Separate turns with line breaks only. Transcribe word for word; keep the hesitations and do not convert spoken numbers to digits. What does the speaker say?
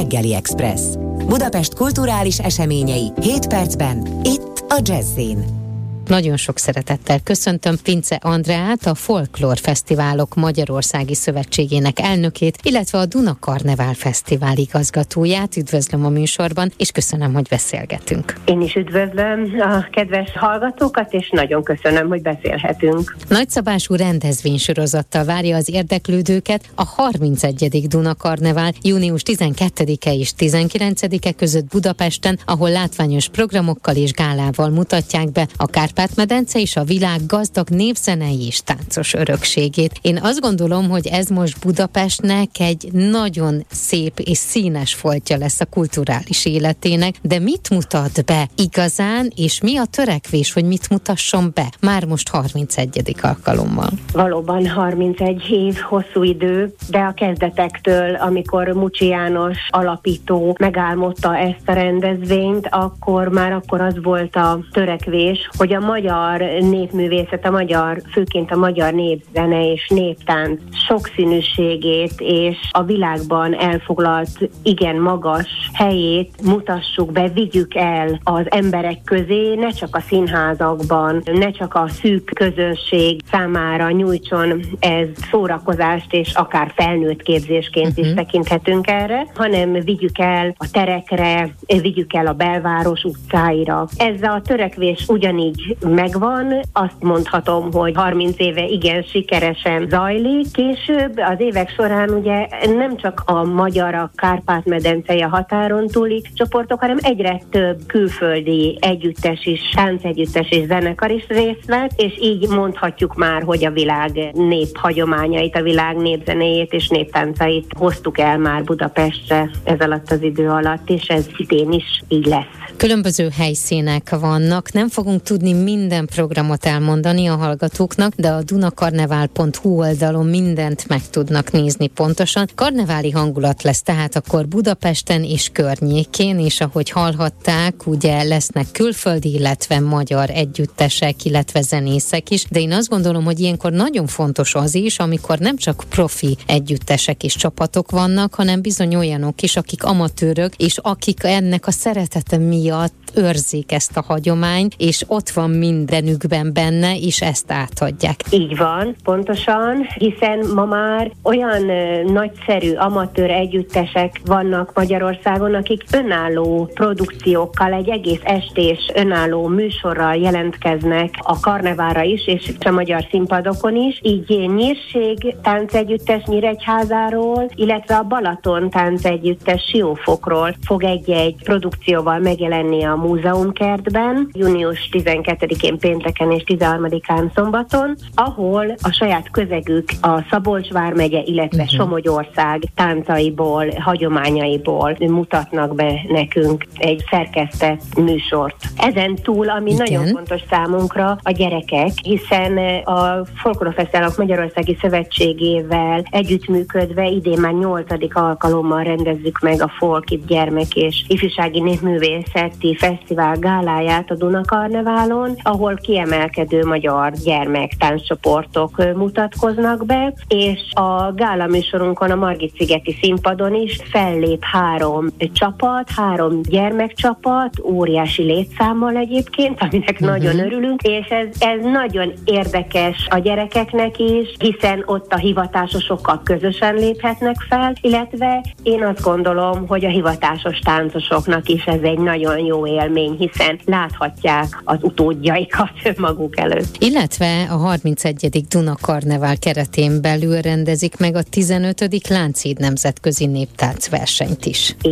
Reggeli Express. Budapest kulturális eseményei hét percben, itt a Jazz-in.
Nagyon sok szeretettel köszöntöm Pince Andreát, a Folklór Fesztiválok Magyarországi Szövetségének elnökét, illetve a Duna Karnevál Fesztivál igazgatóját. Üdvözlöm a műsorban, és köszönöm, hogy beszélgetünk.
Én is üdvözlöm a kedves hallgatókat, és nagyon köszönöm, hogy beszélhetünk.
Nagyszabású rendezvénysorozattal várja az érdeklődőket a harmincegyedik Duna Karnevál június tizenkettedike és tizenkilencedike között Budapesten, ahol látványos programokkal és gálával mutatják be a Kárpát-medence és a világ gazdag népzenei és táncos örökségét. Én azt gondolom, hogy ez most Budapestnek egy nagyon szép és színes foltja lesz a kulturális életének, de mit mutat be igazán, és mi a törekvés, hogy mit mutasson be már most harmincegyedik alkalommal?
Valóban harmincegy év hosszú idő, de a kezdetektől, amikor Mucsi János alapító megálmodta ezt a rendezvényt, akkor már akkor az volt a törekvés, hogy a magyar népművészet, a magyar, főként a magyar népzene és néptánc sokszínűségét és a világban elfoglalt igen magas helyét mutassuk be, vigyük el az emberek közé, ne csak a színházakban, ne csak a szűk közönség számára nyújtson ez szórakozást, és akár felnőtt képzésként uh-huh. is tekinthetünk erre, hanem vigyük el a terekre, vigyük el a belváros utcáira. Ez a törekvés ugyanígy megvan, azt mondhatom, hogy harminc éve igen sikeresen zajlik. Később az évek során ugye nem csak a magyar, a Kárpát-medencei, a határon túli csoportok, hanem egyre több külföldi együttes is, táncegyüttes és zenekar is részt vett, és így mondhatjuk már, hogy a világ néphagyományait, a világ népzenéjét és néptáncait hoztuk el már Budapestre ez alatt az idő alatt, és ez idén is így lesz.
Különböző helyszínek vannak, nem fogunk tudni minden programot elmondani a hallgatóknak, de a dunakarnevál pont hu oldalon mindent meg tudnak nézni pontosan. Karneváli hangulat lesz tehát akkor Budapesten és környékén, és ahogy hallhatták, ugye lesznek külföldi, illetve magyar együttesek, illetve zenészek is, de én azt gondolom, hogy ilyenkor nagyon fontos az is, amikor nem csak profi együttesek és csapatok vannak, hanem bizony olyanok is, akik amatőrök, és akik ennek a szeretete miatt őrzik ezt a hagyományt, és ott van mindenükben benne, és ezt átadják.
Így van, pontosan, hiszen ma már olyan ö, nagyszerű amatőr együttesek vannak Magyarországon, akik önálló produkciókkal, egy egész estés önálló műsorral jelentkeznek a karneválra is, és a magyar színpadokon is. Így Nyírség táncegyüttes Nyíregyházáról, illetve a Balaton táncegyüttes Siófokról fog egy-egy produkcióval megjelenni a múzeumkertben, június tizenkettedikén pénteken és tizenharmadikán szombaton, ahol a saját közegük a Szabolcs vármegye, illetve uh-huh. Somogyország táncaiból, hagyományaiból mutatnak be nekünk egy szerkesztett műsort. Ezen túl, ami Igen. nagyon fontos számunkra, a gyerekek, hiszen a Folklór Fesztiválok Magyarországi Szövetségével együttműködve idén már nyolcadik alkalommal rendezzük meg a Folkit gyermek és ifjúsági népművészeti fesztivál gáláját a Duna Karneválon, ahol kiemelkedő magyar gyermektánccsoportok mutatkoznak be, és a gála műsorunkon a Margit-szigeti színpadon is fellép három csapat, három gyermekcsapat, óriási létszámmal egyébként, aminek uh-huh. nagyon örülünk, és ez, ez nagyon érdekes a gyerekeknek is, hiszen ott a hivatásosokkal közösen léphetnek fel, illetve én azt gondolom, hogy a hivatásos táncosoknak is ez egy nagyon jó élmény, hiszen láthatják az utódjaikat maguk előtt.
Illetve a harmincegyedik Duna Karnevál keretén belül rendezik meg a tizenötödik Lánchíd nemzetközi néptáncversenyt is.